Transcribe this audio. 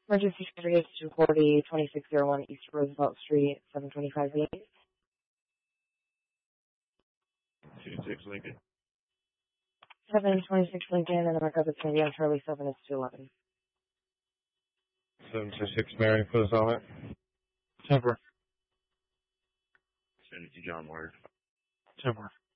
Emergency service 240, 2601 East Roosevelt Street, 725 East. 26 Lincoln. 726 Lincoln, and the markup is going to be on Charlie 7 is 211. 726 Mary for the summit. Temper. Send it to John Ward. Temper.